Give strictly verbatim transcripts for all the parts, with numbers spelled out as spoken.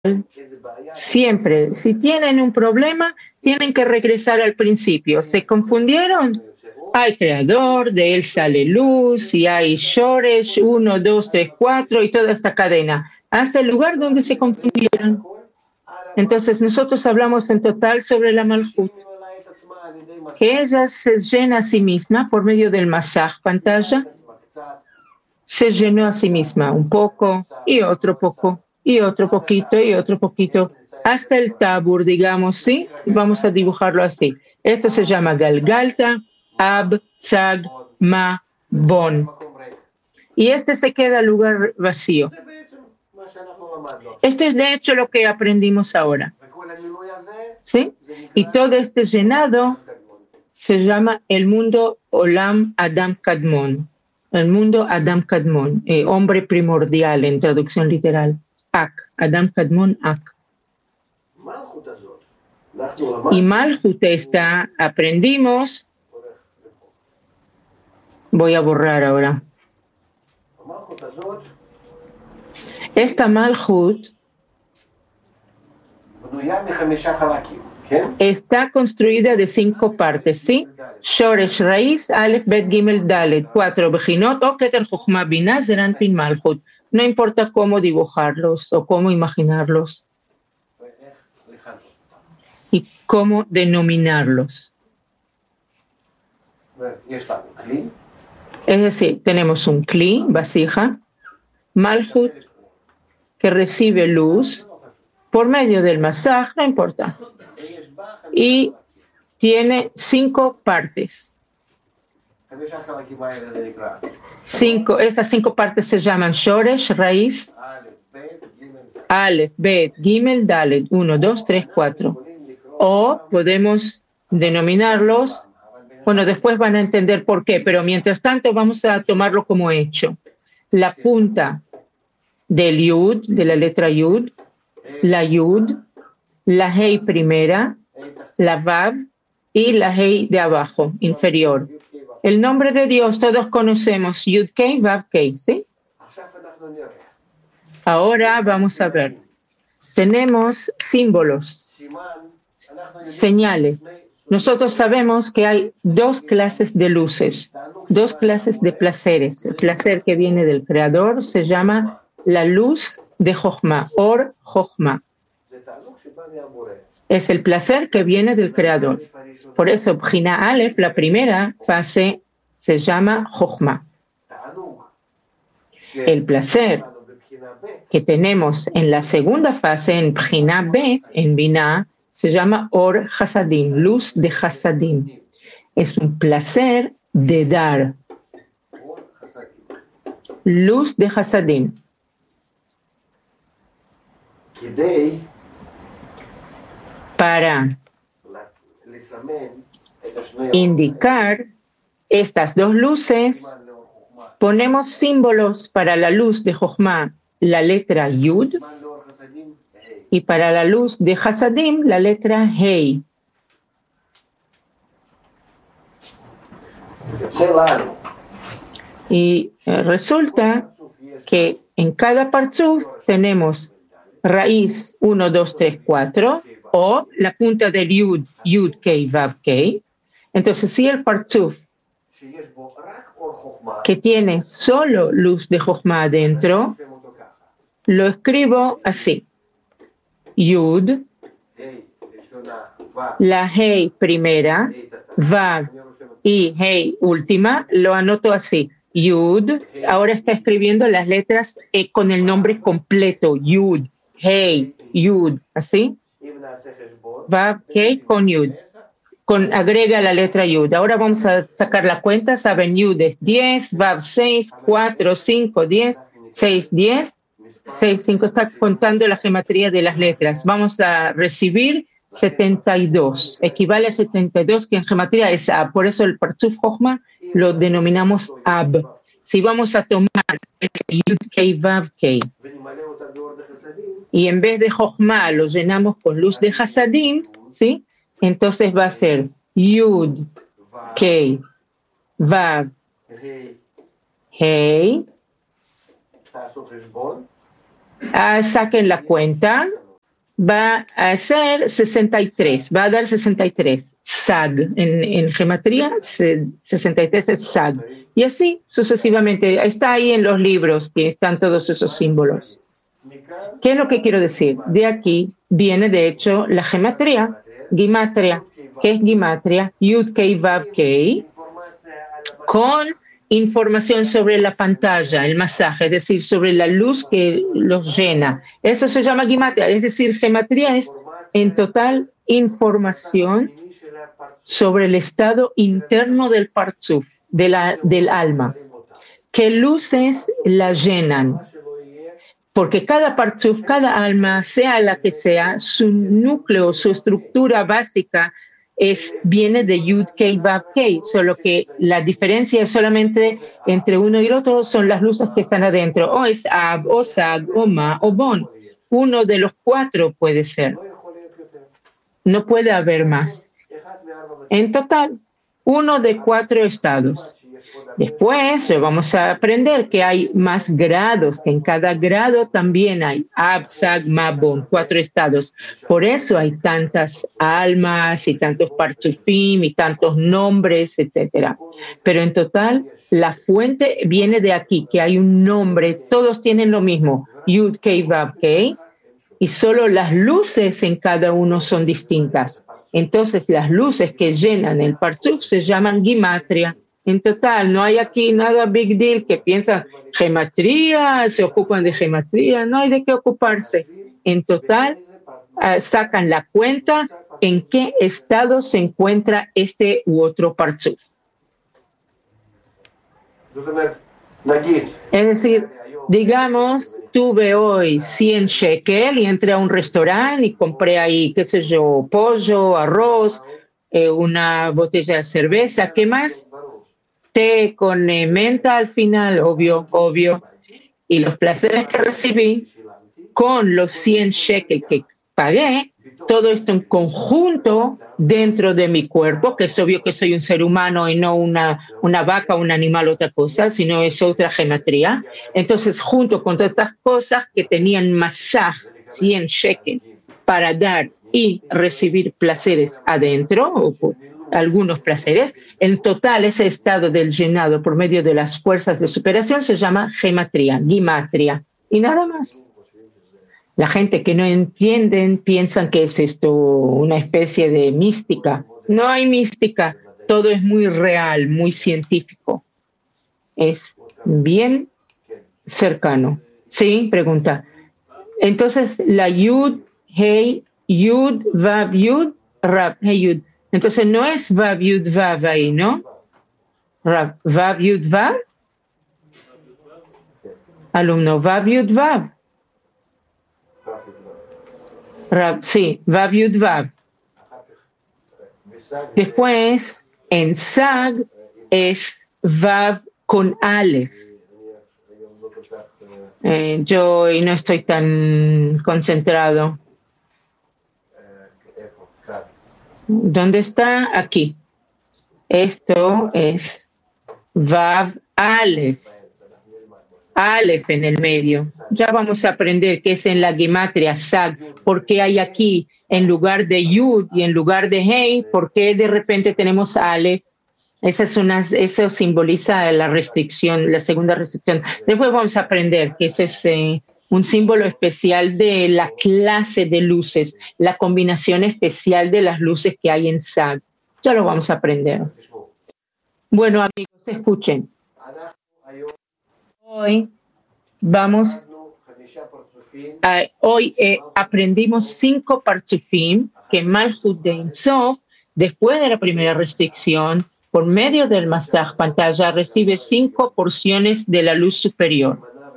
Siempre, si tienen un problema, tienen que regresar al principio. ¿Se confundieron? Hay creador, de él sale luz, y hay Shoresh, uno, dos, tres, cuatro, y toda esta cadena, hasta el lugar donde se confundieron. Entonces nosotros hablamos en total sobre la Malhut, que ella se llena a sí misma por medio del masaj, pantalla, se llenó a sí misma un poco, y otro poco, y otro poquito, y otro poquito, hasta el tabur, digamos, ¿sí? Vamos a dibujarlo así. Esto se llama Galgalta, Ab, Sag, Ma, Bon. Y este se queda al lugar vacío. Esto es de hecho lo que aprendimos ahora. ¿Sí? Y todo este llenado se llama el mundo Olam Adam Kadmon. El mundo Adam Kadmon, eh, hombre primordial en traducción literal. Ak, Adam Kadmon Ak. Y Malhut esta, aprendimos, voy a borrar ahora. Esta Malhut está construida de cinco partes, ¿sí? Shoresh, raíz, Aleph, Bet, Gimel, Dalet, cuatro Bejinot, o Keter, Chochma, Binah, Zeranpin, Malhut. No importa cómo dibujarlos o cómo imaginarlos y cómo denominarlos. Es decir, tenemos un Kli, vasija, Malhut, que recibe luz por medio del masaj, no importa, y tiene cinco partes. Cinco, estas cinco partes se llaman Shoresh, raíz, Aleph, Bet, Gimel, Dalet, uno, dos, tres, cuatro. O podemos denominarlos, bueno, después van a entender por qué, pero mientras tanto vamos a tomarlo como hecho. La punta del Yud, de la letra Yud, la Yud, la Hei primera, la Vav y la Hei de abajo, inferior. El nombre de Dios todos conocemos, Yud Kei, Vav Kei, ¿sí? Ahora vamos a ver. Tenemos símbolos, señales. Nosotros sabemos que hay dos clases de luces, dos clases de placeres. El placer que viene del Creador se llama la luz de Jochma, Or Jochma. Es el placer que viene del Creador. Por eso, Bjina Aleph, la primera fase, se llama Jochma. El placer que tenemos en la segunda fase, en Bjina Bet, en Binah, se llama Or Hasadim, luz de Hasadim. Es un placer de dar. Luz de Hasadim. Para indicar estas dos luces, ponemos símbolos para la luz de Jochma, la letra Yud, y para la luz de Hasadim, la letra Hei. Y eh, resulta que en cada partzuf tenemos raíz uno, dos, tres, cuatro, o la punta del Yud, Yud, Kei, Vav, Kei. Entonces, si el partzuf que tiene solo luz de Jochma adentro, lo escribo así. Yud, la Hei primera, Vav y Hei última, lo anoto así. Yud, ahora está escribiendo las letras eh, con el nombre completo. Yud, Hei, Yud, ¿así? Vav, Hei con Yud. Con, agrega la letra Yud. Ahora vamos a sacar la cuenta. Saben, Yud es diez, Vav seis, cuatro, cinco, diez, seis, diez. seis, cinco, está contando la gematría de las letras. Vamos a recibir setenta y dos, equivale a setenta y dos, que en gematría es Ab. Por eso el Partzuf Jochma lo denominamos Ab. Si vamos a tomar este Yud Kei Vav Kei y en vez de Jochma lo llenamos con luz de Hasadim, ¿sí? Entonces va a ser Yud Kei Vav Hei. Ah, saquen la cuenta. va a ser sesenta y tres, va a dar sesenta y tres. Sag, en, en gematría, sesenta y tres es Sag. Y así sucesivamente. Está ahí en los libros que están todos esos símbolos. ¿Qué es lo que quiero decir? De aquí viene, de hecho, la gematría, gimatria. ¿Qué es gimatria? Yud Kei Vav Kei, con información sobre la pantalla, el masaje, es decir, sobre la luz que los llena. Eso se llama gimatria, es decir, gematría es en total información sobre el estado interno del partzuf, de la, del alma. ¿Qué luces la llenan? Porque cada partzuf, cada alma, sea la que sea, su núcleo, su estructura básica es, viene de Yud Kei Vav Kei, solo que la diferencia solamente entre uno y el otro son las luces que están adentro. O es Ab, o Sag, o Ma, o Bon. Uno de los cuatro puede ser. No puede haber más. En total, uno de cuatro estados. Después vamos a aprender que hay más grados, que en cada grado también hay Ab, Sag, Ma, Bon, cuatro estados. Por eso hay tantas almas y tantos partzufim y tantos nombres, etcétera. Pero en total, la fuente viene de aquí, que hay un nombre, todos tienen lo mismo, Yud Kei Vav Kei, y solo las luces en cada uno son distintas. Entonces, las luces que llenan el partzuf se llaman gimatria. En total, no hay aquí nada big deal que piensan gematría, se ocupan de gematría, no hay de qué ocuparse. En total, uh, sacan la cuenta en qué estado se encuentra este u otro partzuf. Es decir, digamos, tuve hoy cien shekel y entré a un restaurante y compré ahí, qué sé yo, pollo, arroz, eh, una botella de cerveza, ¿qué más? Té con eh, menta al final, obvio, obvio. Y los placeres que recibí con los cien shekel que pagué, todo esto en conjunto dentro de mi cuerpo, que es obvio que soy un ser humano y no una, una vaca, un animal, otra cosa, sino es otra gematría. Entonces, junto con todas estas cosas que tenían masaj, cien shekel, para dar y recibir placeres adentro, o algunos placeres, en total ese estado del llenado por medio de las fuerzas de superación se llama gematría, gimatria, y nada más. La gente que no entienden piensan que es esto una especie de mística. No hay mística, todo es muy real, muy científico. Es bien cercano. Sí, pregunta. Entonces, la Yud, Hey, Yud, Vav, Yud, Rab, Hey, Yud. Entonces, no es Vav, Yud, Vav ahí, ¿no? Rab, Vav, Yud, Vav. Alumno, Vav, Yud, Vav. Rab, sí, Vav, Yud, Vav. Después, en Sag es Vav con Aleph. Eh, yo hoy no estoy tan concentrado. ¿Dónde está? Aquí. Esto es Vav Aleph. Aleph en el medio. Ya vamos a aprender qué es en la gematria Sag, por qué hay aquí en lugar de Yud y en lugar de Hey, por qué de repente tenemos Aleph. Esa es una, eso simboliza la restricción, la segunda restricción. Después vamos a aprender que ese es eh, un símbolo especial de la clase de luces, la combinación especial de las luces que hay en Sag. Ya lo vamos a aprender. Bueno, amigos, escuchen. Hoy vamos a, hoy eh, aprendimos cinco partzufim que Malchut de Ein Sof, después de la primera restricción, por medio del masaj pantalla, recibe cinco porciones de la luz superior.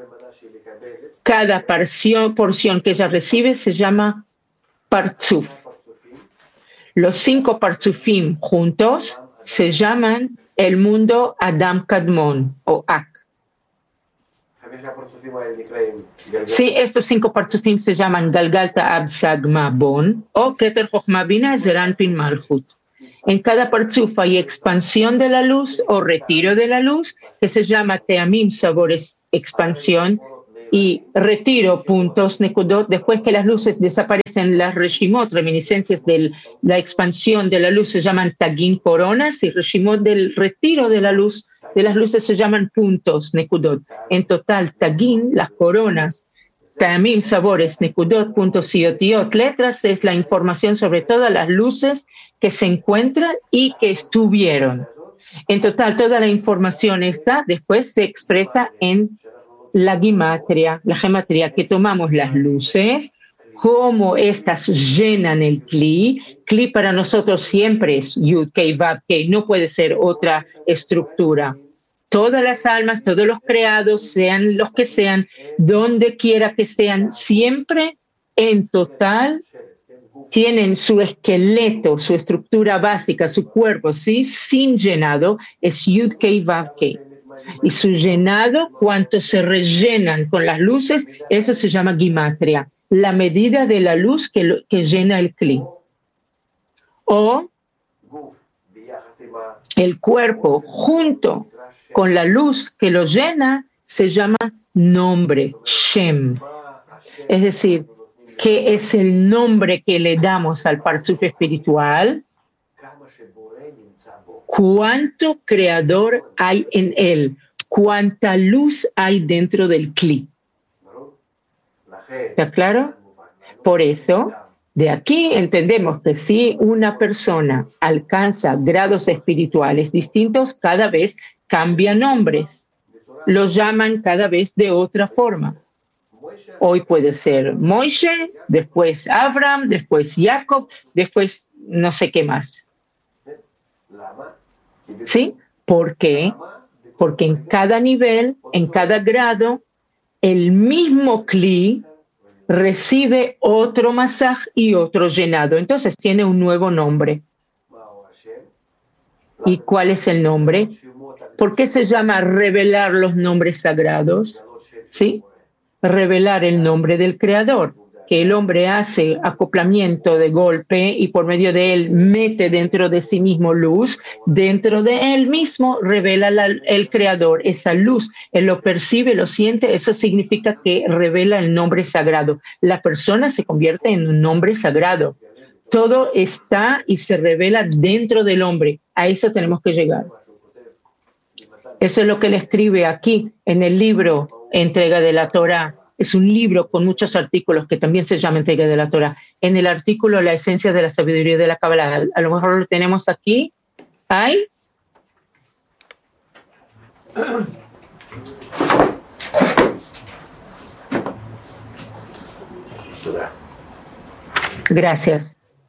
Cada porción, porción que ella recibe se llama partzuf. Los cinco partzufim juntos se llaman el mundo Adam Kadmon o Ak. Sí, estos cinco partzufim se llaman Galgalta Ab Sag Ma Bon o Keter Chochma Bina Zeranpin Malchut. En cada partzuf hay expansión de la luz o retiro de la luz, que se llama Teamim, sabores, expansión, y retiro puntos Nekudot. Después que las luces desaparecen, las Reshimot, reminiscencias de la expansión de la luz, se llaman Tagin, coronas, y Reshimot del retiro de la luz, de las luces, se llaman puntos Nekudot. En total, Tagin, las coronas, Tamim, sabores, Nekudot, puntos y otiot, letras, es la información sobre todas las luces que se encuentran y que estuvieron. En total, toda la información está, después se expresa en la gematria, la gematria, que tomamos las luces, cómo estas llenan el Kli. Kli para nosotros siempre es Yud, Kei, Vav, Kei, no puede ser otra estructura. Todas las almas, todos los creados, sean los que sean, donde quiera que sean, siempre en total tienen su esqueleto, su estructura básica, su cuerpo, ¿sí? Sin llenado, es Yud Kei Vav Kei. Y su llenado, cuanto se rellenan con las luces, eso se llama gematria, la medida de la luz que, lo, que llena el Kli. O el cuerpo junto con la luz que lo llena se llama nombre, Shem. Es decir, ¿qué es el nombre que le damos al Partzuf espiritual? ¿Cuánto creador hay en él? ¿Cuánta luz hay dentro del Kli? ¿Está claro? Por eso, de aquí entendemos que si una persona alcanza grados espirituales distintos, cada vez cambia nombres. Los llaman cada vez de otra forma. Hoy puede ser Moishe, después Abraham, después Jacob, después no sé qué más. ¿Sí? ¿Por qué? Porque en cada nivel, en cada grado, el mismo Kli recibe otro masaj y otro llenado. Entonces tiene un nuevo nombre. ¿Y cuál es el nombre? ¿Por qué se llama revelar los nombres sagrados? ¿Sí? Revelar el nombre del Creador, que el hombre hace acoplamiento de golpe y por medio de él mete dentro de sí mismo luz, dentro de él mismo revela la, el Creador, esa luz, él lo percibe, lo siente, eso significa que revela el nombre sagrado. La persona se convierte en un nombre sagrado. Todo está y se revela dentro del hombre. A eso tenemos que llegar. Eso es lo que él escribe aquí en el libro Entrega de la Torá. Es un libro con muchos artículos que también se llama Entrega de la Torá. En el artículo La esencia de la sabiduría de la Kabbalah, a lo mejor lo tenemos aquí. ¿Hay? Gracias.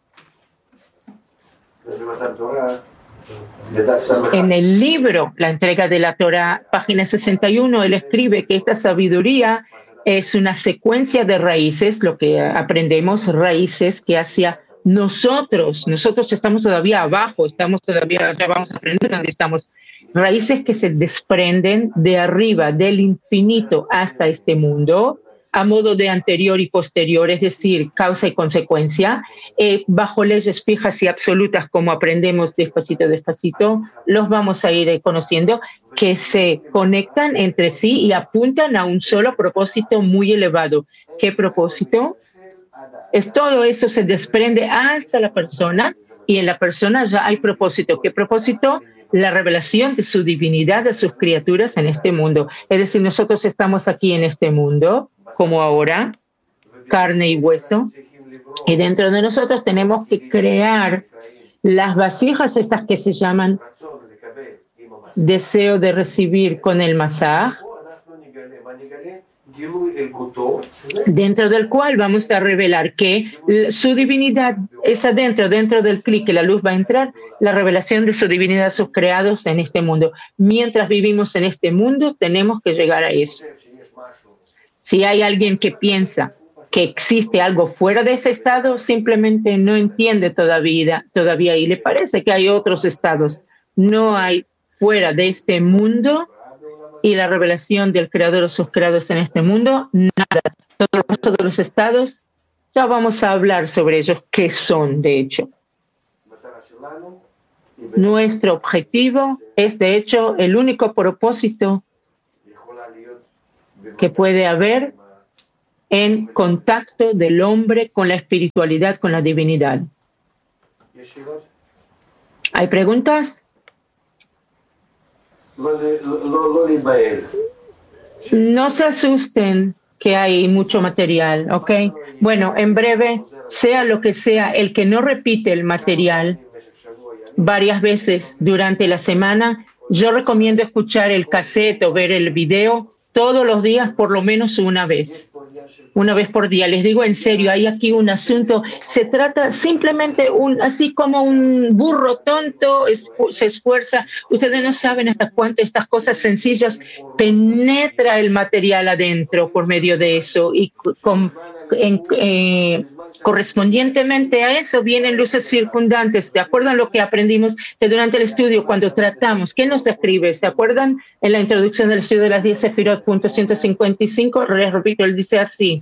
En el libro La entrega de la Torá, página sesenta y uno, él escribe que esta sabiduría es una secuencia de raíces, lo que aprendemos, raíces que hacia nosotros, nosotros estamos todavía abajo, estamos todavía, ya vamos a aprender dónde estamos, raíces que se desprenden de arriba, del infinito hasta este mundo, a modo de anterior y posterior, es decir, causa y consecuencia, eh, bajo leyes fijas y absolutas, como aprendemos despacito, despacito, los vamos a ir eh, conociendo, que se conectan entre sí y apuntan a un solo propósito muy elevado. ¿Qué propósito? Es todo eso se desprende hasta la persona, y en la persona ya hay propósito. ¿Qué propósito? La revelación de su divinidad a sus criaturas en este mundo. Es decir, nosotros estamos aquí en este mundo, como ahora, carne y hueso, y dentro de nosotros tenemos que crear las vasijas estas que se llaman deseo de recibir con el masaj, dentro del cual vamos a revelar que su divinidad es adentro, dentro del Kli, que la luz va a entrar, la revelación de su divinidad a sus creados en este mundo. Mientras vivimos en este mundo, tenemos que llegar a eso. Si hay alguien que piensa que existe algo fuera de ese estado, simplemente no entiende todavía, todavía y le parece que hay otros estados. No hay fuera de este mundo y la revelación del Creador o sus creados en este mundo, nada. Todos, todos los estados, ya vamos a hablar sobre ellos, qué son, de hecho. Nuestro objetivo es, de hecho, el único propósito que puede haber en contacto del hombre con la espiritualidad, con la divinidad. ¿Hay preguntas? No se asusten que hay mucho material, ¿ok? Bueno, en breve, sea lo que sea, el que no repite el material varias veces durante la semana, yo recomiendo escuchar el cassette o ver el video todos los días por lo menos una vez. Una vez por día. Les digo en serio, hay aquí un asunto. Se trata simplemente, un, así como un burro tonto es, se esfuerza. Ustedes no saben hasta cuánto estas cosas sencillas penetra el material adentro por medio de eso. Y con, en, eh, correspondientemente a eso vienen luces circundantes. ¿Se acuerdan lo que aprendimos que durante el estudio cuando tratamos? ¿Qué nos escribe? ¿Se acuerdan en la introducción del estudio de las diez Sefirot, punto ciento cincuenta y cinco? Les repito, él dice así.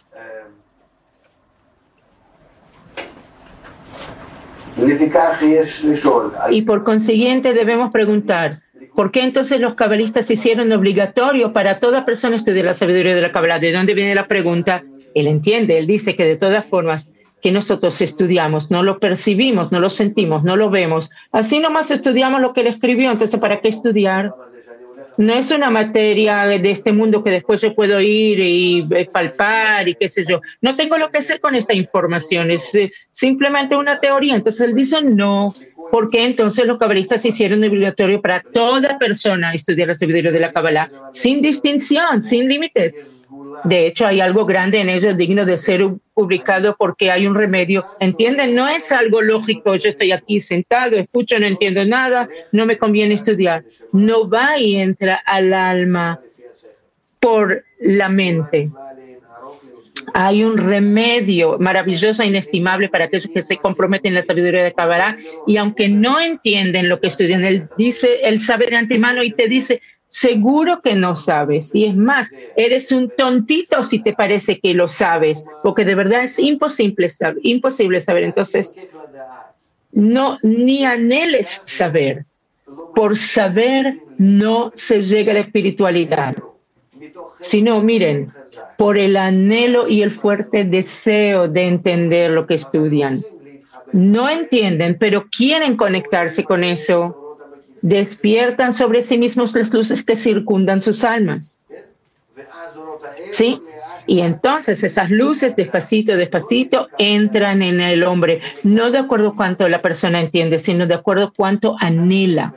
Y por consiguiente debemos preguntar, ¿por qué entonces los cabalistas hicieron obligatorio para toda persona estudiar la sabiduría de la Kabbalah? ¿De dónde viene la pregunta? Él entiende, él dice que de todas formas que nosotros estudiamos, no lo percibimos, no lo sentimos, no lo vemos. Así nomás estudiamos lo que él escribió, entonces ¿para qué estudiar? No es una materia de este mundo que después yo puedo ir y palpar y qué sé yo. No tengo lo que hacer con esta información, es simplemente una teoría. Entonces él dice no, porque entonces los cabalistas hicieron obligatorio para toda persona estudiar la sabiduría de la Kabbalah, sin distinción, sin límites. De hecho, hay algo grande en ello digno de ser publicado porque hay un remedio. ¿Entienden? No es algo lógico. Yo estoy aquí sentado, escucho, no entiendo nada, no me conviene estudiar. No va y entra al alma por la mente. Hay un remedio maravilloso e inestimable para aquellos que se comprometen en la sabiduría de Kabbalah y aunque no entienden lo que estudian, él dice, él sabe de antemano y te dice, seguro que no sabes. Y es más, eres un tontito si te parece que lo sabes, porque de verdad es imposible saber. Imposible saber. Entonces, no, ni anheles saber. Por saber no se llega a la espiritualidad. Sino, miren, por el anhelo y el fuerte deseo de entender lo que estudian. No entienden, pero quieren conectarse con eso. Despiertan sobre sí mismos las luces que circundan sus almas. ¿Sí? Y entonces esas luces, despacito, despacito, entran en el hombre. No de acuerdo a cuánto la persona entiende, sino de acuerdo a cuánto anhela.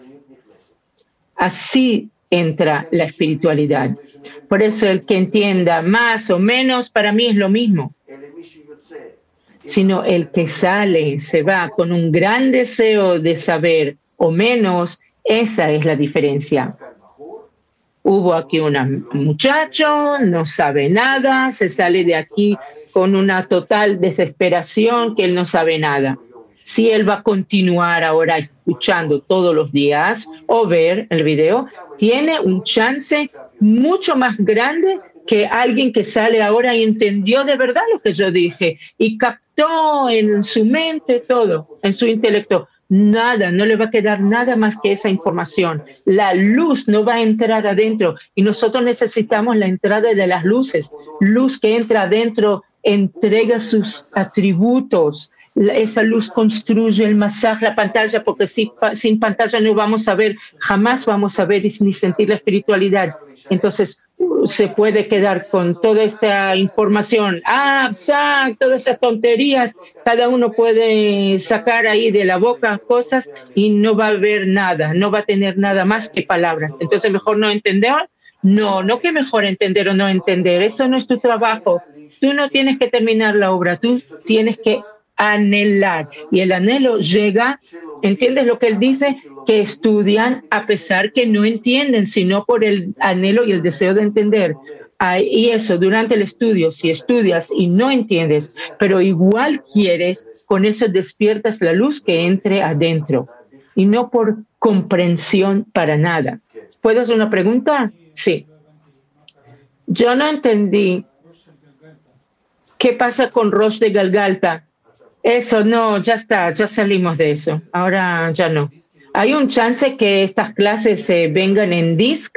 Así entra la espiritualidad. Por eso el que entienda más o menos, para mí es lo mismo. Sino el que sale, se va con un gran deseo de saber o menos, esa es la diferencia. Hubo aquí un muchacho, no sabe nada, se sale de aquí con una total desesperación que él no sabe nada. Si él va a continuar ahora escuchando todos los días o ver el video, tiene un chance mucho más grande que alguien que sale ahora y entendió de verdad lo que yo dije y captó en su mente todo, en su intelecto. Nada, no le va a quedar nada más que esa información. La luz no va a entrar adentro y nosotros necesitamos la entrada de las luces. Luz que entra adentro entrega sus atributos. Esa luz construye el masaje, la pantalla, porque si, sin pantalla no vamos a ver, jamás vamos a ver ni sentir la espiritualidad. Entonces, se puede quedar con toda esta información, ah, sac, todas esas tonterías, cada uno puede sacar ahí de la boca cosas y no va a ver nada, no va a tener nada más que palabras. Entonces, mejor no entender. No, no que mejor entender o no entender, eso no es tu trabajo. Tú no tienes que terminar la obra, tú tienes que anhelar. Y el anhelo llega, ¿entiendes lo que él dice? Que estudian a pesar que no entienden, sino por el anhelo y el deseo de entender. Y eso, durante el estudio, si estudias y no entiendes, pero igual quieres, con eso despiertas la luz que entre adentro. Y no por comprensión para nada. ¿Puedo hacer una pregunta? Sí. Yo no entendí qué pasa con Rosh de Galgalta. Eso no, ya está, ya salimos de eso. Ahora ya no. ¿Hay un chance que estas clases eh, vengan en discs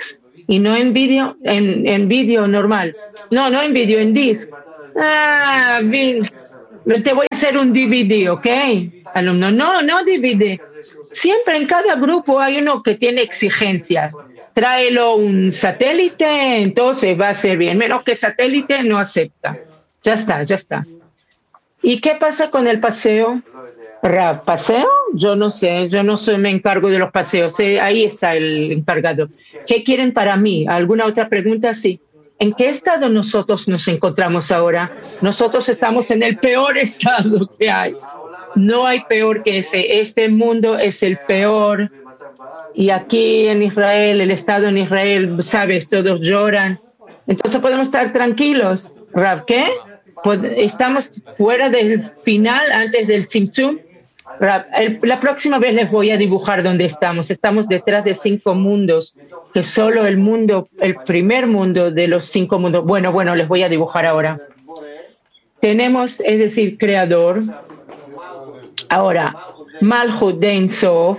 y no en vídeo, en, en vídeo normal. No, no en vídeo, en disc. Ah, vi- te voy a hacer un D V D, ¿ok? Alumno, no, no D V D. Siempre en cada grupo hay uno que tiene exigencias. Tráelo un satélite, entonces va a ser bien. Menos que satélite no acepta. Ya está, ya está. ¿Y qué pasa con el paseo? Rav, ¿paseo? Yo no sé, yo no soy, me encargo de los paseos. Eh, ahí está el encargado. ¿Qué quieren para mí? ¿Alguna otra pregunta? Sí. ¿En qué estado nosotros nos encontramos ahora? Nosotros estamos en el peor estado que hay. No hay peor que ese. Este mundo es el peor. Y aquí en Israel, el estado en Israel, sabes, todos lloran. Entonces podemos estar tranquilos. Rav, ¿qué? Pues estamos fuera del final, antes del Tzimtzum. La próxima vez les voy a dibujar dónde estamos. Estamos detrás de cinco mundos, que solo el mundo, el primer mundo de los cinco mundos. Bueno, bueno, les voy a dibujar ahora. Tenemos, es decir, creador. Ahora, Malchut de Ein Sof,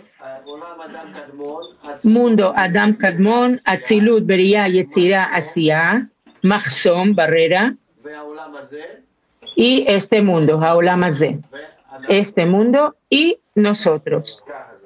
mundo Adam Kadmon, Atzilut, Beria, Yetzirah, Asiya, Machzom, barrera, y este mundo, Haolam Hazeh. Este mundo y nosotros.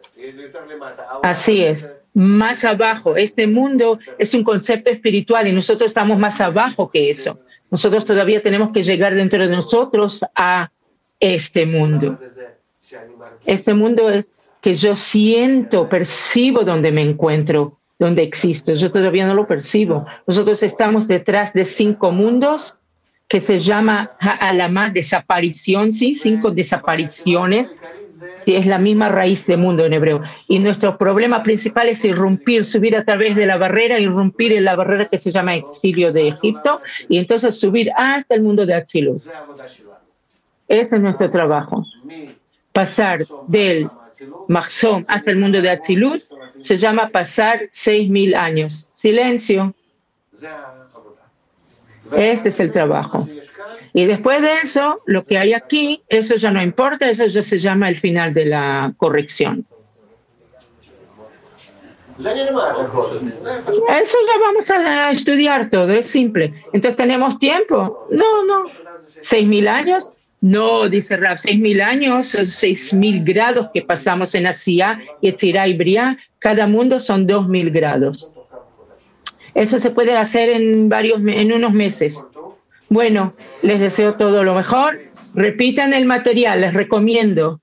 Así es. Más abajo, este mundo es un concepto espiritual y nosotros estamos más abajo que eso. Nosotros todavía tenemos que llegar dentro de nosotros a este mundo. Este mundo es que yo siento, percibo donde me encuentro, donde existo. Yo todavía no lo percibo. Nosotros estamos detrás de cinco mundos que se llama Ha'alamá, desaparición, sí, cinco desapariciones, que es la misma raíz de mundo en hebreo. Y nuestro problema principal es irrumpir, subir a través de la barrera, irrumpir en la barrera que se llama exilio de Egipto, y entonces subir hasta el mundo de Atzilut. Ese es nuestro trabajo. Pasar del Machzom hasta el mundo de Atzilut se llama pasar seis mil años. Silencio. Este es el trabajo. Y después de eso, lo que hay aquí, eso ya no importa, eso ya se llama el final de la corrección. Eso ya vamos a estudiar todo, es simple. Entonces, ¿tenemos tiempo? No, no. ¿Seis mil años? No, dice Rav, seis mil años, seis mil grados que pasamos en Asiya, Yetzirah y Briah. Cada mundo son dos mil grados. Eso se puede hacer en varios, en unos meses. Bueno, les deseo todo lo mejor. Repitan el material, les recomiendo.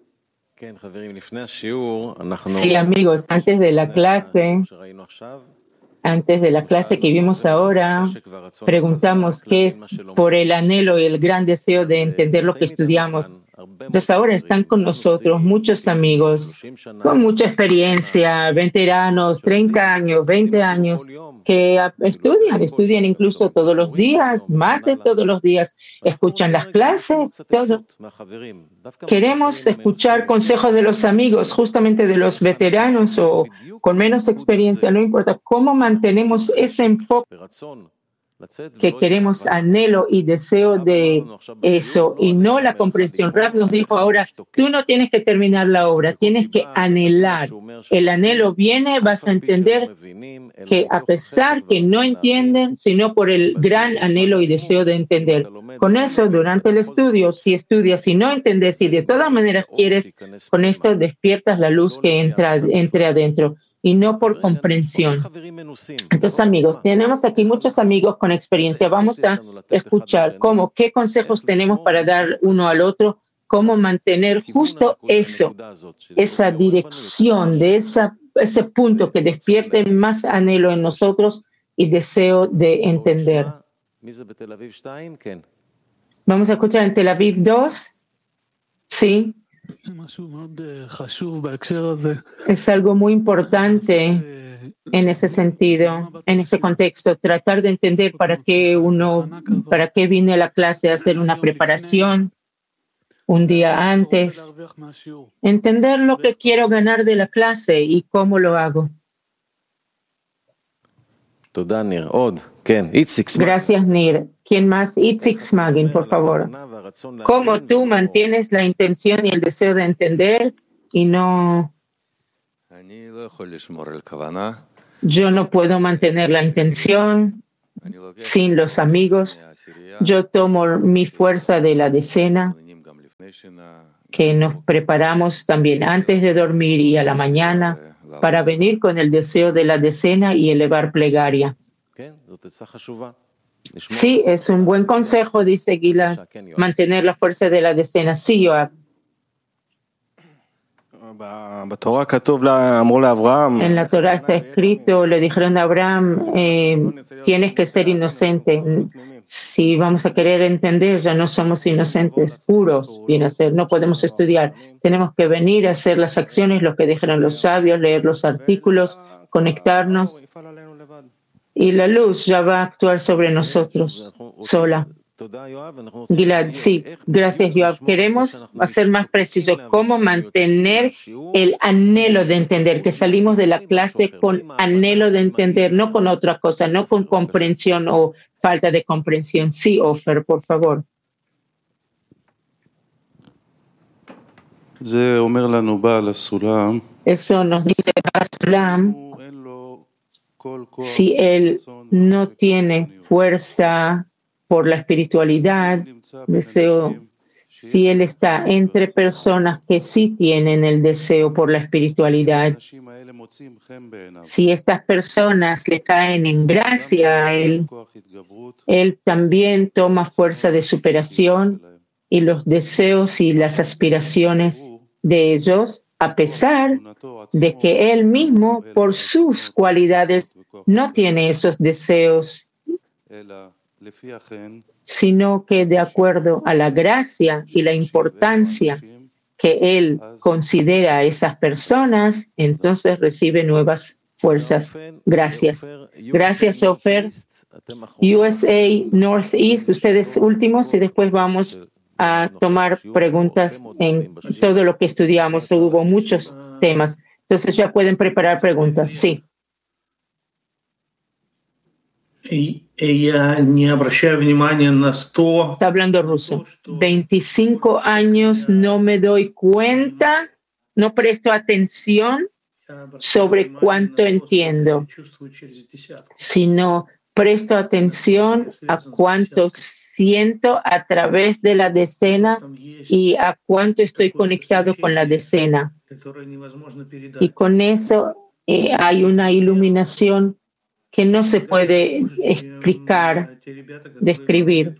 Sí, amigos, antes de la clase, antes de la clase que vimos ahora, preguntamos qué es por el anhelo y el gran deseo de entender lo que estudiamos. Entonces ahora están con nosotros muchos amigos con mucha experiencia, veteranos, treinta años, veinte años, que estudian, estudian incluso todos los días, más de todos los días, escuchan las clases, todo. Queremos escuchar consejos de los amigos, justamente de los veteranos o con menos experiencia, no importa cómo mantenemos ese enfoque que queremos, anhelo y deseo de eso, y no la comprensión. Rav nos dijo ahora, tú no tienes que terminar la obra, tienes que anhelar. El anhelo viene, vas a entender que a pesar que no entienden, sino por el gran anhelo y deseo de entender. Con eso, durante el estudio, si estudias y no entiendes, si de todas maneras quieres, con esto despiertas la luz que entra entre adentro, y no por comprensión. Entonces, amigos, tenemos aquí muchos amigos con experiencia. Vamos a escuchar cómo, qué consejos tenemos para dar uno al otro, cómo mantener justo eso, esa dirección de esa, ese punto que despierte más anhelo en nosotros y deseo de entender. Vamos a escuchar en Tel Aviv dos. Sí. Es algo muy importante en ese sentido, en ese contexto, tratar de entender para qué uno, para qué vine a la clase, hacer una preparación un día antes, entender lo que quiero ganar de la clase y cómo lo hago. Gracias, Nir. ¿Quién más? Itzik Smagin, por favor. ¿Cómo tú mantienes la intención y el deseo de entender y no? Yo no puedo mantener la intención sin los amigos. Yo tomo mi fuerza de la decena, que nos preparamos también antes de dormir y a la mañana para venir con el deseo de la decena y elevar plegaria. Sí, es un buen consejo, dice Gilad, mantener la fuerza de la decena. Sí, Yoav. En la Torah está escrito, le dijeron a Abraham, eh, tienes que ser inocente. Si vamos a querer entender, ya no somos inocentes, puros, viene a ser, no podemos estudiar. Tenemos que venir a hacer las acciones, lo que dijeron los sabios, leer los artículos, conectarnos, y la luz ya va a actuar sobre nosotros sola. Gilad, sí, gracias, Yoav. Queremos hacer más preciso cómo mantener el anhelo de entender, que salimos de la clase con anhelo de entender, no con otra cosa, no con comprensión o falta de comprensión. Sí, Ofer, por favor. Eso nos dice Baal Sulam, si él no tiene fuerza por la espiritualidad, deseo, si él está entre personas que sí tienen el deseo por la espiritualidad, si estas personas le caen en gracia a él, él también toma fuerza de superación y los deseos y las aspiraciones de ellos, a pesar de que él mismo, por sus cualidades, no tiene esos deseos, sino que de acuerdo a la gracia y la importancia que él considera a esas personas, entonces recibe nuevas fuerzas. Gracias. Gracias, Ofer. U S A Northeast, ustedes últimos, y después vamos a tomar preguntas en todo lo que estudiamos. Hubo muchos temas. Entonces ya pueden preparar preguntas. Sí. Está hablando ruso. veinticinco años no me doy cuenta, no presto atención sobre cuánto entiendo, sino presto atención a cuánto siento a través de la decena y a cuánto estoy conectado con la decena. Y con eso eh, hay una iluminación que no se puede explicar, describir.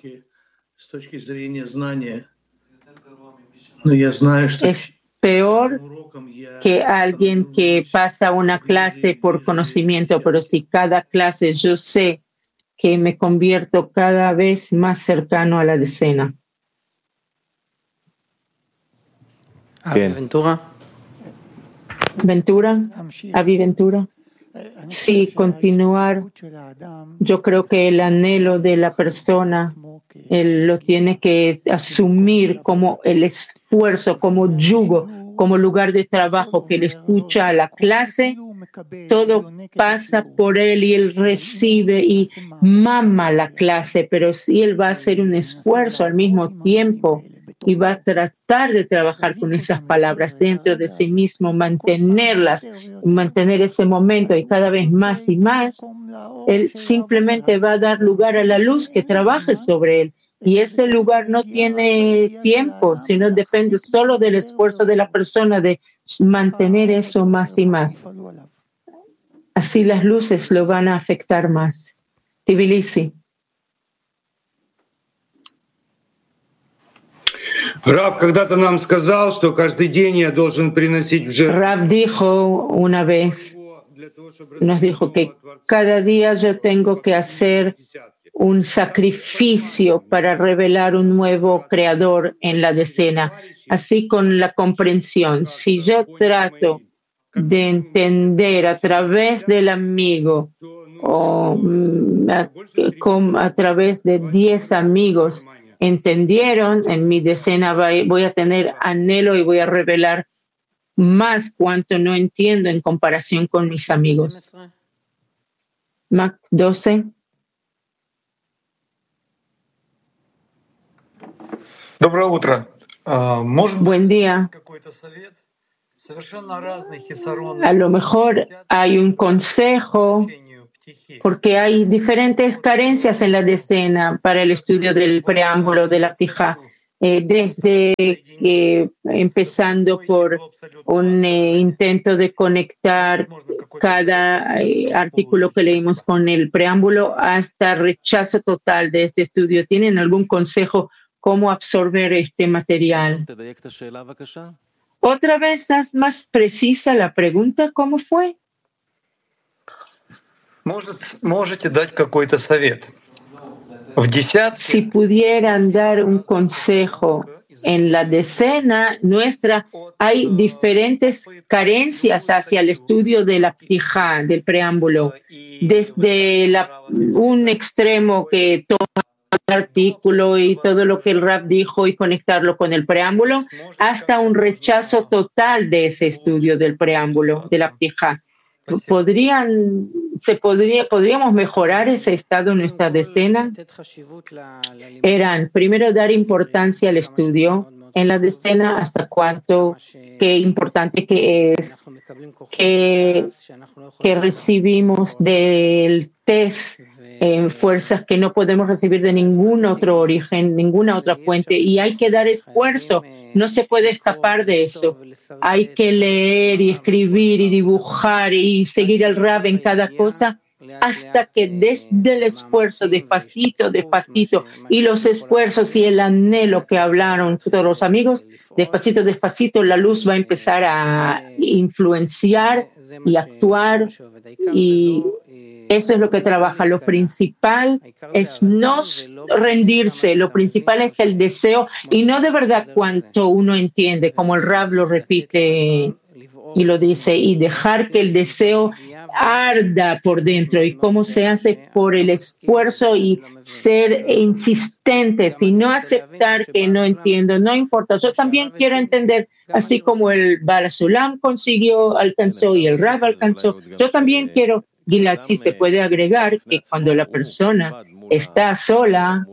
Es peor que alguien que pasa una clase por conocimiento, pero si cada clase yo sé que me convierto cada vez más cercano a la decena. Ventura. Ventura, Avi Ventura. Sí, continuar. Yo creo que el anhelo de la persona, él lo tiene que asumir como el esfuerzo, como yugo, como lugar de trabajo, que él escucha a la clase, todo pasa por él y él recibe y mama la clase, pero si él va a hacer un esfuerzo al mismo tiempo y va a tratar de trabajar con esas palabras dentro de sí mismo, mantenerlas, mantener ese momento y cada vez más y más, él simplemente va a dar lugar a la luz que trabaje sobre él. Y ese lugar no tiene tiempo, sino depende solo del esfuerzo de la persona de mantener eso más y más. Así las luces lo van a afectar más. Tbilisi. Рав когда-то нам сказал, что каждый день я должен приносить в жертву. Rav dijo una vez, nos dijo que cada día yo tengo que hacer un sacrificio para revelar un nuevo creador en la decena. Así con la comprensión. Si yo trato de entender a través del amigo o a, a través de diez amigos, entendieron, en mi decena voy a tener anhelo y voy a revelar más cuanto no entiendo en comparación con mis amigos. Mac doce. Доброе утро. Buen día. A lo mejor hay un consejo porque hay diferentes carencias en la decena para el estudio del preámbulo de la Ptijá, eh, desde eh, empezando por un eh, intento de conectar cada eh, artículo que leímos con el preámbulo hasta rechazo total de este estudio. ¿Tienen algún consejo cómo absorber este material? Otra vez, haz más precisa la pregunta, ¿cómo fue? Можете дать какой-то совет. В десятке... Si pudieran dar un consejo, en la decena nuestra hay diferentes carencias hacia el estudio de la Ptijá, del preámbulo, desde la, un extremo que toma el artículo y todo lo que el Rab dijo y conectarlo con el preámbulo, hasta un rechazo total de ese estudio del preámbulo, de la Ptijá. ¿Podrían, se podría, ¿Podríamos mejorar ese estado en nuestra decena? Eran, primero, dar importancia al estudio en la decena, hasta cuánto, qué importante que es, que, que recibimos del test eh, fuerzas que no podemos recibir de ningún otro origen, ninguna otra fuente, y hay que dar esfuerzo. No se puede escapar de eso. Hay que leer y escribir y dibujar y seguir al Rab en cada cosa hasta que desde el esfuerzo, despacito, despacito, y los esfuerzos y el anhelo que hablaron todos los amigos, despacito, despacito, la luz va a empezar a influenciar y actuar, y eso es lo que trabaja. Lo principal es no rendirse, lo principal es el deseo, y no de verdad cuánto uno entiende, como el Rab lo repite y lo dice, y dejar que el deseo arda por dentro. ¿Y cómo se hace? Por el esfuerzo y ser insistentes y no aceptar que no entiendo, no importa. Yo también quiero entender, así como el Baal Sulam consiguió, alcanzó y el Rab alcanzó. Yo también quiero. Gilad, sí se puede agregar que cuando la persona está sola,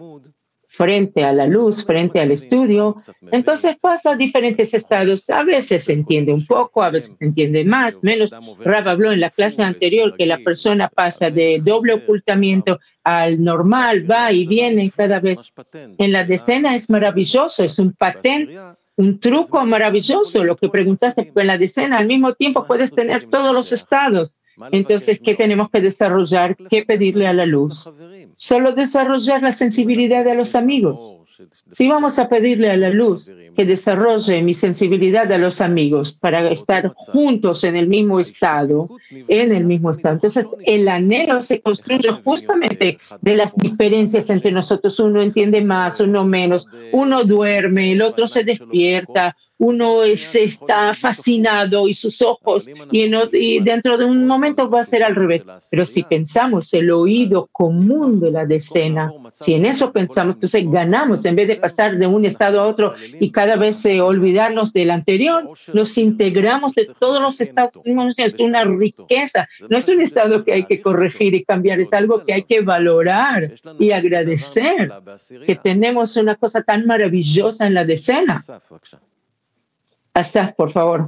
frente a la luz, frente al estudio, entonces pasa a diferentes estados. A veces se entiende un poco, a veces se entiende más, menos. Rab habló en la clase anterior que la persona pasa de doble ocultamiento al normal, va y viene cada vez. En la decena es maravilloso, es un patente, un truco maravilloso lo que preguntaste, porque en la decena al mismo tiempo puedes tener todos los estados. Entonces, ¿qué tenemos que desarrollar? ¿Qué pedirle a la luz? Solo desarrollar la sensibilidad de los amigos. Si vamos a pedirle a la luz que desarrolle mi sensibilidad a los amigos para estar juntos en el mismo estado, en el mismo estado, entonces el anhelo se construye justamente de las diferencias entre nosotros. Uno entiende más, uno menos, uno duerme, el otro se despierta, uno es, está fascinado y sus ojos, y, en, y dentro de un momento va a ser al revés. Pero si pensamos el oído común de la decena, si en eso pensamos, entonces ganamos. En vez de pasar de un estado a otro y cada vez eh, olvidarnos del anterior, nos integramos de todos los estados. Es una riqueza, no es un estado que hay que corregir y cambiar, es algo que hay que valorar y agradecer, que tenemos una cosa tan maravillosa en la decena. Asaf, por favor.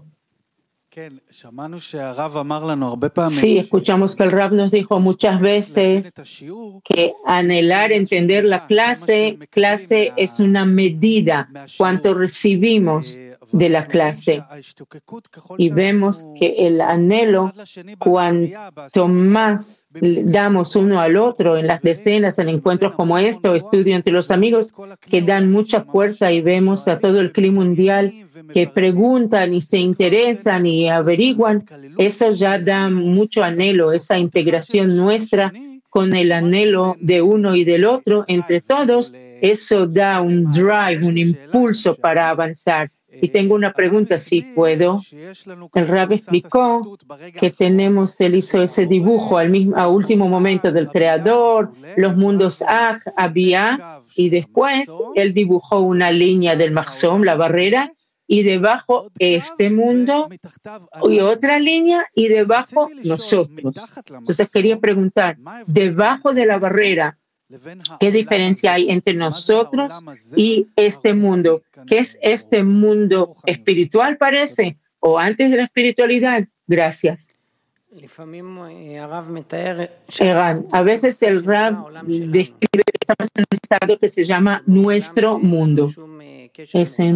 Sí, escuchamos que el Rab nos dijo muchas veces que anhelar entender la clase, clase es una medida, cuánto recibimos de la clase. Y vemos que el anhelo, cuanto más damos uno al otro en las decenas, en encuentros como este o estudio entre los amigos, que dan mucha fuerza, y vemos a todo el clima mundial que preguntan y se interesan y averiguan, eso ya da mucho anhelo, esa integración nuestra con el anhelo de uno y del otro, entre todos, eso da un drive, un impulso para avanzar. Y tengo una pregunta, si puedo. El Rab explicó que tenemos, él hizo ese dibujo al mismo, a último momento del Creador, los mundos Ach, Abiyah, y después él dibujó una línea del Mahzom, la barrera, y debajo este mundo, y otra línea, y debajo nosotros. Entonces quería preguntar, debajo de la barrera, ¿qué diferencia hay entre nosotros y este mundo? ¿Qué es este mundo espiritual, parece? o antes de la espiritualidad. Gracias. Eran, a veces el Rab describe que estamos en un estado que se llama nuestro mundo. Ese